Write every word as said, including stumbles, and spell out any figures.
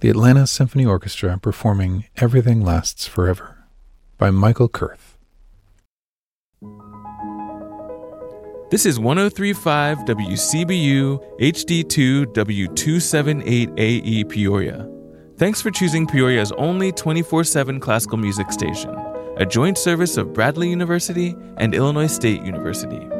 The Atlanta Symphony Orchestra performing Everything Lasts Forever by Michael Kurth. This is one oh three point five W C B U H D two W two seventy-eight A E Peoria. Thanks for choosing Peoria's only twenty-four seven classical music station, a joint service of Bradley University and Illinois State University.